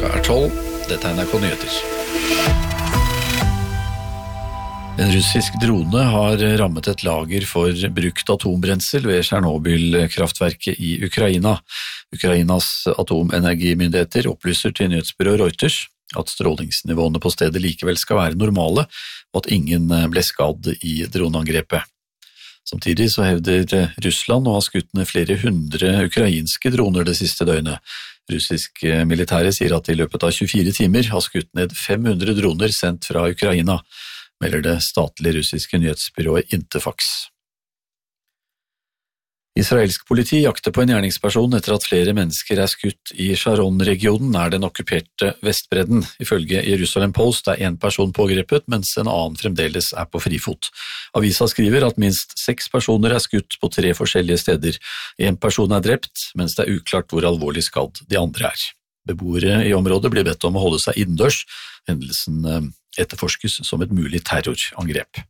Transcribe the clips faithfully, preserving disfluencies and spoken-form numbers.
Klokka er tolv, dette er N R K Nyheter. En russisk drone har rammet et lager for brukt atombrensel ved Tsjernobyl-kraftverket i Ukraina. Ukrainas atomenergimyndigheter opplyser til nyhetsbyrået Reuters at strålingsnivåene på stedet likevel skal være normale, og at ingen ble skadd i droneangrepet. Samtidig så hevder Russland å ha skutt ned flere hundre ukrainske droner det siste døgnet. Russisk militære sier at i løpet av tjuefire timer har skutt ned fem hundre droner sendt fra Ukraina, melder det statlige russiske nyhetsbyrået Interfax. Israelsk politi jakter på en gjerningsperson etter at flere mennesker er skutt i Sharon-regionen nær den okkuperte Vestbredden. Ifølge Jerusalem Post er en person pågrepet, mens en annen fremdeles er på frifot. Avisa skriver at minst seks personer er skutt på tre forskjellige steder. En person er drept, mens det er uklart hvor alvorlig skadd de andre er. Beboere i området blir bedt om å holde seg innendørs. Hendelsen etterforskes som et mulig terrorangrep.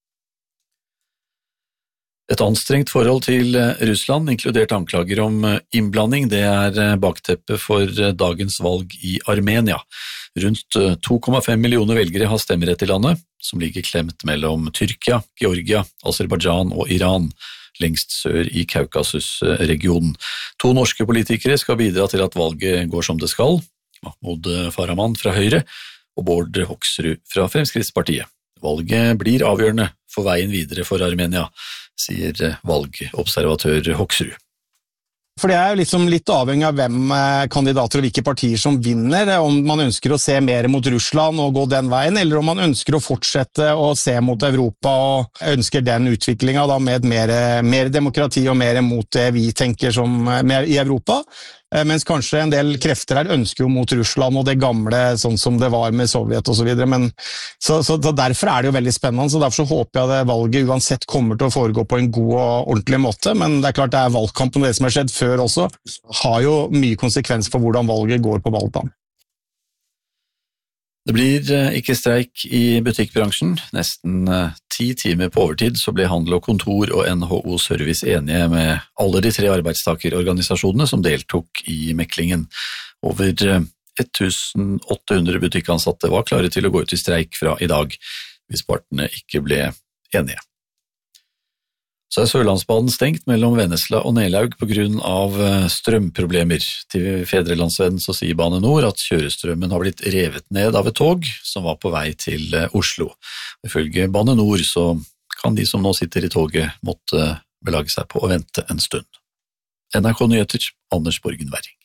Et anstrengt forhold til Russland, inkludert anklager om innblanding, det er bakteppet for dagens valg i Armenia. Rundt to komma fem millioner velgere har stemmerett i landet, som ligger klemt mellom Tyrkia, Georgia, Aserbajdsjan og Iran, lengst sør i Kaukasus-regionen. To norske politikere skal bidra til at valget går som det skal, Mahmoud Farahman fra Høyre og Bård Hoksrud fra Fremskrittspartiet. Valget blir avgjørende for veien videre for Armenia, sier valgobservatør Hoksrud. For det er jo liksom litt avhengig av hvem kandidater og hvilke partier som vinner, om man ønsker å se mer mot Russland og gå den veien, eller om man ønsker å fortsette å se mot Europa og ønsker den utviklingen da med mer, mer demokrati og mer mot det vi tenker som mer i Europa. Mens kanskje en del krefter her ønsker jo mot Russland og det gamle, sånn som det var med Sovjet og så videre, men så, så derfor er det jo veldig spennende, så derfor så håper jeg at valget uansett kommer til å foregå på en god og ordentlig måte, men det er klart det er valgkampen og det som har skjedd før også, har jo mye konsekvens for hvordan valget går på valgdagen. Det blir ikke streik i butikkbransjen. Nesten ti timer på overtid så ble Handel og Kontor og N H O Service enige med alle de tre arbeidstakerorganisasjonene som deltok i meklingen. Over tusen åtte hundre butikkansatte var klare til å gå ut i streik fra i dag, hvis partene ikke ble enige. Så er Sørlandsbanen stengt mellom Vennesla og Nelaug på grunn av strømproblemer. Til Fedrelandsvennen så sier Bane Nor at kjørestrømmen har blitt revet ned av et tog som var på vei til Oslo. Ifølge Bane Nor så kan de som nå sitter i toget måtte belage seg på å vente en stund. N R K Nyheter, Anders Borgen Werring.